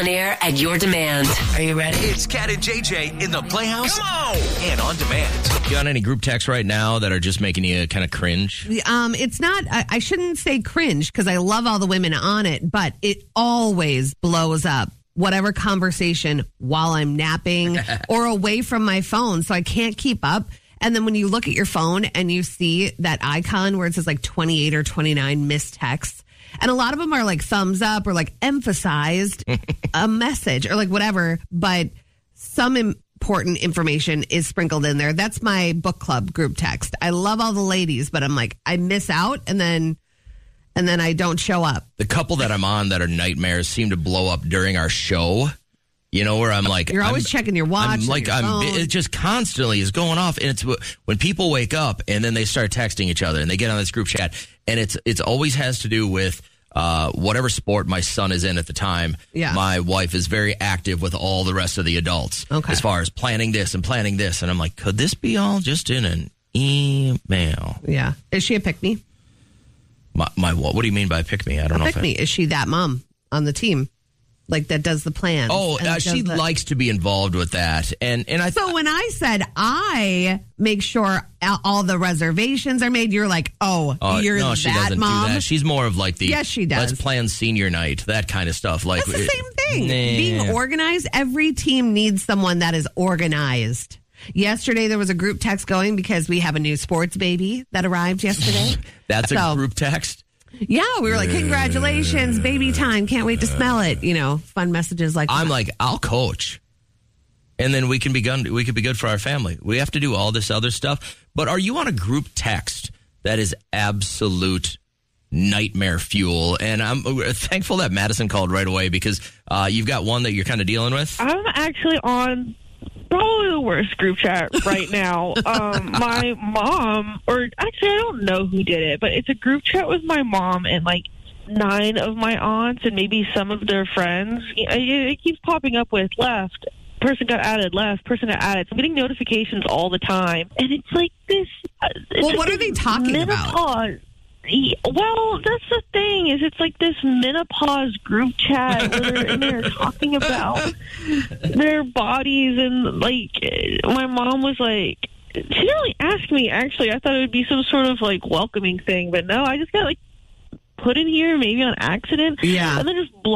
On air at your demand. Are you ready? It's Cat and JJ in the Playhouse. Come on! And on demand. You on any group texts right now that are just making you kind of cringe? It's not, I shouldn't say cringe because I love all the women on it, but it always blows up whatever conversation while I'm napping or away from my phone. So I can't keep up. And then when you look at your phone and you see that icon where it says like 28 or 29 missed texts, and a lot of them are like thumbs up or like emphasized a message or like whatever, but some important information is sprinkled in there. That's my book club group text. I love all the ladies, but I'm like, I miss out and then I don't show up. The couple that I'm on that are nightmares seem to blow up during our show. You know, where I'm like... You're always checking your watch. It just constantly is going off. And it's when people wake up and then they start texting each other and they get on this group chat. And it's always has to do with whatever sport my son is in at the time. Yeah. My wife is very active with all the rest of the adults. Okay. As far as planning this and planning this. And I'm like, could this be all just in an email? Yeah. Is she a pick-me? My what? What do you mean by pick-me? I don't know. Pick-me. Is she that mom on the team? Like that does the plan. Oh, she likes to be involved with that. And so when I said I make sure all the reservations are made, you're like, you're no, she that doesn't mom. do that. She's more of like the yes, she does. Let's plan senior night, that kind of stuff. Like that's the same thing. Being organized. Every team needs someone that is organized. Yesterday there was a group text going because we have a new sports baby that arrived yesterday. That's a group text. Yeah, we were like, congratulations, baby time. Can't wait to smell it. You know, fun messages like that. I'm like, I'll coach. And then we can be good for our family. We have to do all this other stuff. But are you on a group text that is absolute nightmare fuel? And I'm thankful that Madison called right away because you've got one that you're kind of dealing with. I'm actually on probably the worst group chat right now. My mom, or actually I don't know who did it, but it's a group chat with my mom and like 9 of my aunts and maybe some of their friends. It keeps popping up with left. Person got added, left. Person got added. So I'm getting notifications all the time. And it's like this. Well, what are they talking about? Well, that's the thing, is it's like this menopause group chat where they're talking about their bodies, and like my mom was like, she didn't really ask me, actually. I thought it would be some sort of like welcoming thing, but no, I just got like put in here maybe on accident. Yeah. And then just